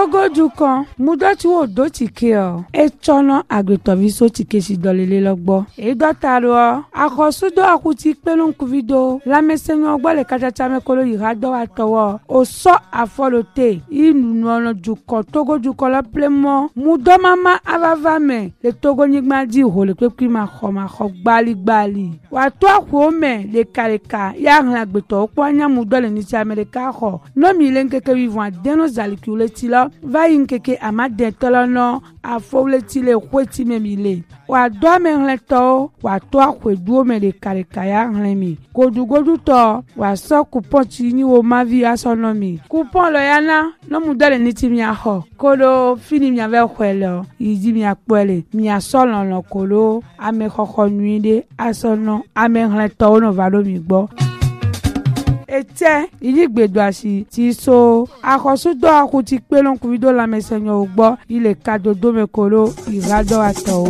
Togo dukan mudoti wo do tike o echono agretoviso tike si dolele logbo e dotaro akosudo akuti pelun kuvido la mesenyo gbo le kachacha mekolo yirado atowo o so afolote inu ono dukan Togo dukan la plemo mudo mama avavame le Togo nyigma di ho le pepi ma kho gbali wa to akwo me le kareka ya hlan agbeto opo anya mudo le ni ti America ho no mi le nkeke vivant deno zalikule ti lo va yinkeke amade tolono afowle ti le kweti memile wa do me hleto wa to akwedu me le kareka ya hlan godugodu to wa so coupon ti ni wo mavi asonomi coupon lo yana no mudo le ni ti mi aho kolo fini mi ave kwelo yidi mi akpele mi asolo no kolo ame khokho nuide asono ame hleto no valo mi gbo ete iligbedo asi ti so akosudo akuti pelon kuvido la mesenyo ogbo ile kadodo mekolo irado ato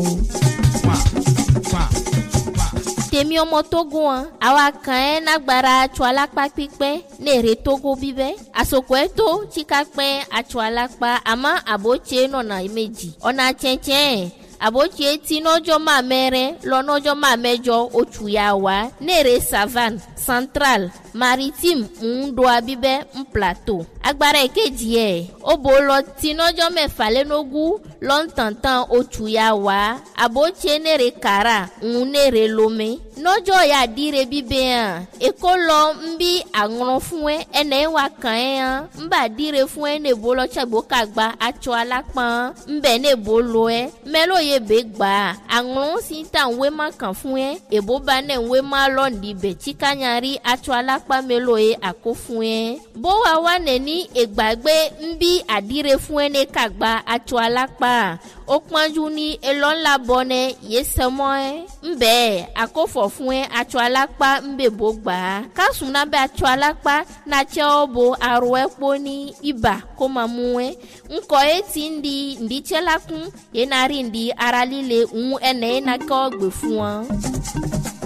tèmi ọmọ Togo àwa kan nagbara atsualakpa pipe nere Togo bibe asoko eto chikakpe atsualakpa ama aboche nona meji ona chenchen aboche ti nojo ma mere lo nojo ma mejo ochuyawa nere savane central maritime ndo abibe plateau agbara ekeji obolo ti nojo mẹ́fà lenogu lo ntantan ochuyawa aboche nere kara nere lome nojo ya dire bibe ekolo mbi agron fún ene wa kan mba dire fún ne bolo chagbo kagba acho alapa mbe ne bolo melo ye be gba agron si tan we ma kan fún ebo ba ne we ma lo ndi be chikanyari acho alapa melo ako fún bo wa ne ni egbagbe mbi adire fún ne kagba acho alapa okpanju ni elon la bone yesemo mbe akofo fún acho alapa mbe bogba kasuna be acho alapa na cheobo aro epo ni iba ko mamu nko eti ndi chelakun yenari ndi aralile ene na ko gbe fún